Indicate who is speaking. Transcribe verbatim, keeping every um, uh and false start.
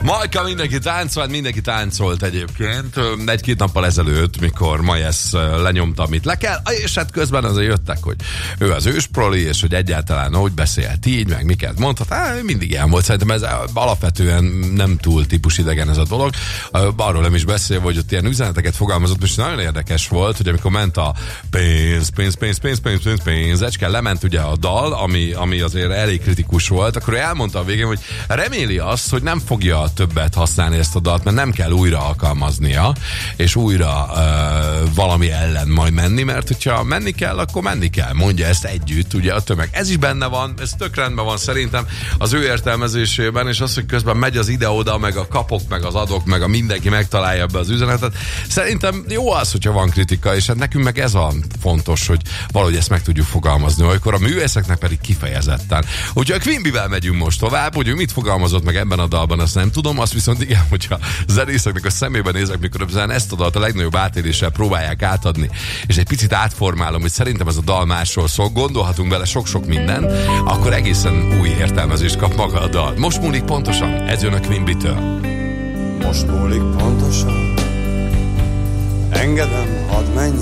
Speaker 1: Majka, mindenki táncolt, mindenki táncolt egyébként. Egy-két nappal ezelőtt, mikor Majesz lenyomta, amit le kell, és hát közben azért jöttek, hogy ő az ősproli, és hogy egyáltalán hogy beszélt így, meg miket mondhat. Hát, mindig ilyen volt. Szerintem ez alapvetően nem túl típusidegen ez a dolog. Arról nem is beszélve, hogy ott ilyen üzeneteket fogalmazott, és nagyon érdekes volt, hogy amikor ment a pénz, pénz, pénz, pénz, pénz, pénz, pénz, ecske, lement ugye a dal, ami, ami azért elég kritikus volt, akkor ő elmondta a végén, hogy reméli azt, hogy nem fogja többet használni ezt a dalt, mert nem kell újra alkalmaznia, és újra uh, valami ellen majd menni, mert hogyha menni kell, akkor menni kell. Mondja ezt együtt, ugye a tömeg. Ez is benne van, ez tök rendben van szerintem az ő értelmezésében, és az, hogy közben megy az ide-oda, meg a kapok, meg az adok, meg a mindenki megtalálja be az üzenetet. Szerintem jó az, hogyha van kritika, és hát nekünk meg ez a fontos, hogy valahogy ezt meg tudjuk fogalmazni, olykor a művészeknek pedig kifejezetten. Úgyhogy a Quimbyvel megyünk most tovább, hogy ő mit fogalmazott meg ebben a dalban, azt nem tudom, azt viszont igen, hogyha zenészeknek a szemébe nézek, mikor ezt a dalt a legnagyobb átéléssel próbálják átadni, és egy picit átformálom, hogy szerintem ez a dal másról szól, gondolhatunk bele sok-sok minden, akkor egészen új értelmezést kap maga a dal. Most múlik pontosan, ez jön a Quimbytől.
Speaker 2: Most múlik pontosan, engedem, hadd menj.